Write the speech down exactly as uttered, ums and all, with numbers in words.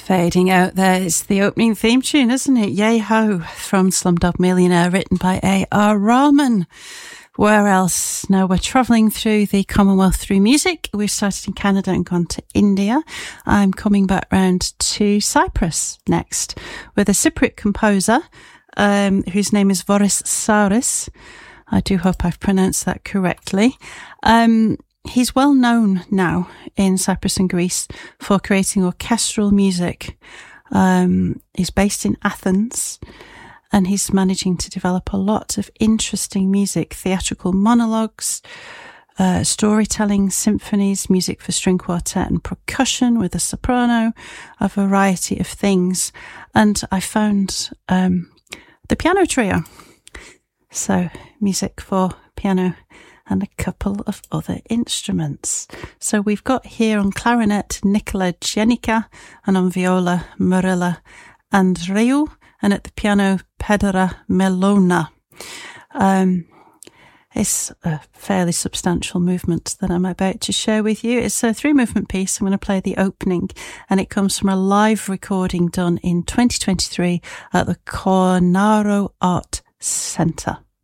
Fading out there, it's the opening theme tune, isn't it? Yay Ho from Slumdog Millionaire, written by A R Rahman. Where else? Now we're travelling through the Commonwealth through music. We've started in Canada and gone to India. I'm coming back round to Cyprus next with a Cypriot composer um, whose name is Voris Saris. I do hope I've pronounced that correctly. Um, he's well known now in Cyprus and Greece for creating orchestral music. Um, he's based in Athens. And he's managing to develop a lot of interesting music, theatrical monologues, uh, storytelling, symphonies, music for string quartet and percussion with a soprano, a variety of things. And I found um, the piano trio. So music for piano and a couple of other instruments. So we've got here on clarinet Nicola Jenica, and on viola Marilla Andreu, and at the piano, Pedra Melona. Um, it's a fairly substantial movement that I'm about to share with you. It's a three-movement piece. I'm going to play the opening, and it comes from a live recording done in twenty twenty-three at the Cornaro Art Centre.